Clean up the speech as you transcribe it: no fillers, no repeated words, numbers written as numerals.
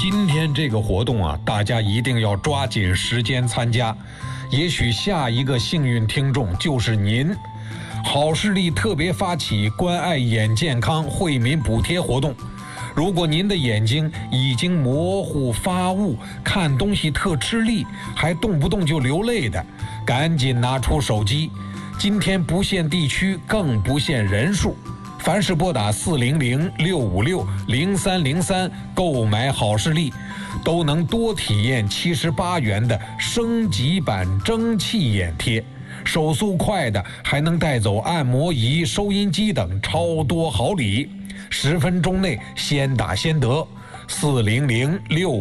今天这个活动啊，大家一定要抓紧时间参加，也许下一个幸运听众就是您。好视力特别发起关爱眼健康惠民补贴活动，如果您的眼睛已经模糊发雾，看东西特吃力，还动不动就流泪的，赶紧拿出手机。今天不限地区，更不限人数，凡是拨打400-656-0303购买好视力，都能多体验78元的升级版蒸汽眼贴，手速快的还能带走按摩仪、收音机等超多好礼，10分钟内先打先得。400-656